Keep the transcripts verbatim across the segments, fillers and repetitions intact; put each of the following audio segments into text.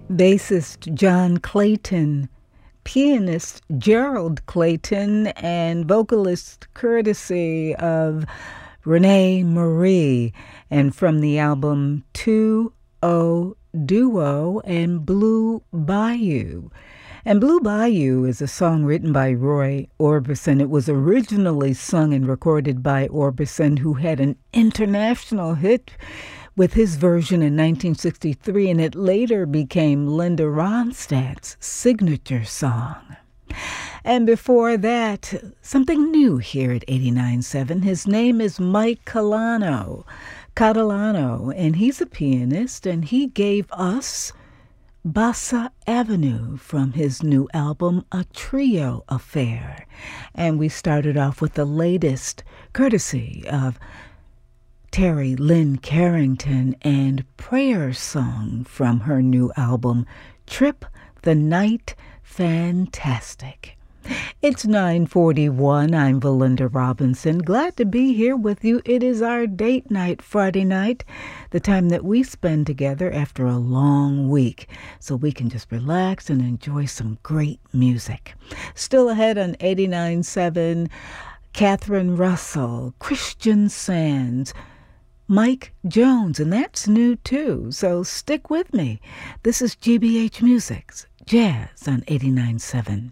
bassist John Clayton, pianist Gerald Clayton, and vocalist courtesy of Renee Marie, and from the album two oh Duo and Blue Bayou. And Blue Bayou is a song written by Roy Orbison. It was originally sung and recorded by Orbison, who had an international hit with his version in nineteen sixty-three, and it later became Linda Ronstadt's signature song. And before that, something new here at eighty-nine point seven. His name is Mike Catalano, Catalano, and he's a pianist, and he gave us Bassa Avenue from his new album, A Trio Affair. And we started off with the latest, courtesy of Terry Lynn Carrington, and Prayer Song from her new album, Trip the Night Fantastic. It's nine forty-one. I'm Valinda Robinson. Glad to be here with you. It is our date night, Friday night, the time that we spend together after a long week, so we can just relax and enjoy some great music. Still ahead on eighty-nine point seven, Catherine Russell, Christian Sands, Mike Jones, and that's new too, so stick with me. This is G B H Music's Jazz on eighty-nine point seven.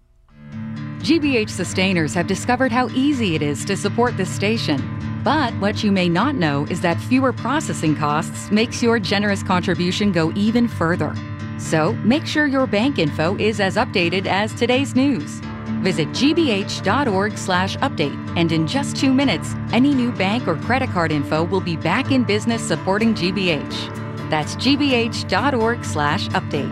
G B H sustainers have discovered how easy it is to support this station. But what you may not know is that fewer processing costs makes your generous contribution go even further. So make sure your bank info is as updated as today's news. Visit g b h dot org slash update, and in just two minutes, any new bank or credit card info will be back in business supporting G B H. That's g b h dot org slash update.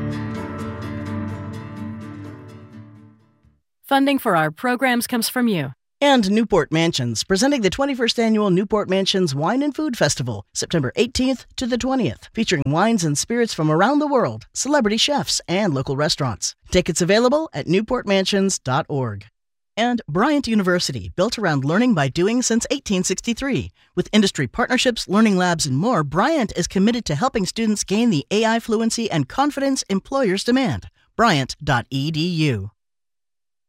Funding for our programs comes from you. And Newport Mansions, presenting the twenty-first Annual Newport Mansions Wine and Food Festival, September eighteenth to the twentieth, featuring wines and spirits from around the world, celebrity chefs, and local restaurants. Tickets available at newport mansions dot org. And Bryant University, built around learning by doing since eighteen sixty-three. With industry partnerships, learning labs, and more, Bryant is committed to helping students gain the A I fluency and confidence employers demand. bryant dot e d u.